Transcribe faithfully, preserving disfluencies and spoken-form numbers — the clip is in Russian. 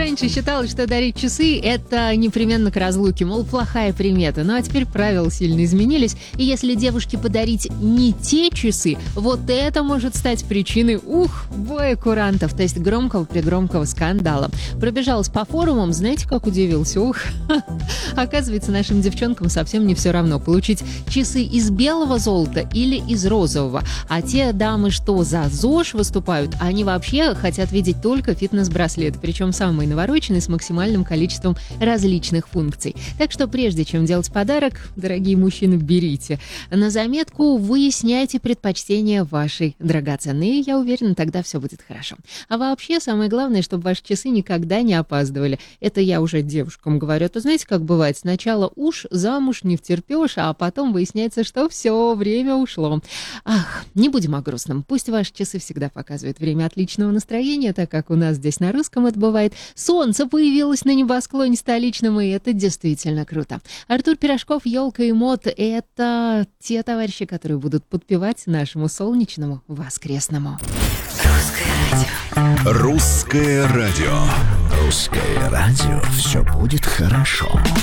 Раньше считалось, что дарить часы – это непременно к разлуке, мол, плохая примета. Ну а теперь правила сильно изменились, и если девушке подарить не те часы, вот это может стать причиной, ух, боя курантов, то есть громкого-прегромкого скандала. Пробежалась по форумам, знаете, как удивился? Ух, оказывается, нашим девчонкам совсем не все равно, получить часы из белого золота или из розового. А те дамы, что за ЗОЖ выступают, они вообще хотят видеть только фитнес-браслет, причем самый навороченный, с максимальным количеством различных функций. Так что прежде чем делать подарок, дорогие мужчины, берите на заметку, выясняйте предпочтения вашей драгоценной, и я уверена, тогда все будет хорошо. А вообще, самое главное, чтобы ваши часы никогда не опаздывали. Это я уже девушкам говорю. А то знаете, как бывает, сначала уж замуж не втерпешь, а потом выясняется, что все, время ушло. Ах, не будем о грустном. Пусть ваши часы всегда показывают время отличного настроения, так как у нас здесь на русском это бывает. Солнце появилось на небосклоне столичном, и это действительно круто. Артур Пирожков, «Елка и мод» — это те товарищи, которые будут подпевать нашему солнечному воскресному. Русское радио. Русское радио. Русское радио. Все будет хорошо.